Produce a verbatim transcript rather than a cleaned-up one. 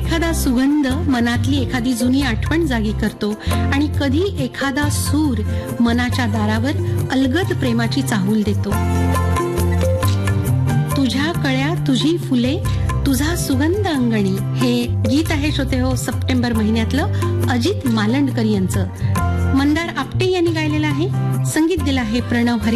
एखादा सुगंध मनातली एखादी जुनी आठवण जागी करतो आणि कधी एखादा सूर मनाच्या दारावर अलगद प्रेमाची चाहूल देतो. तुझ्या कळ्या तुझी फुले तुझा सुगंध अंगणी हे गीत आहे श्रोते हो सप्टेंबर महिन्यातलं अजित मालंडकर यांचं. मंदार आपटे यांनी गायलेलं आहे. संगीत दिलं आहे प्रणव हरी.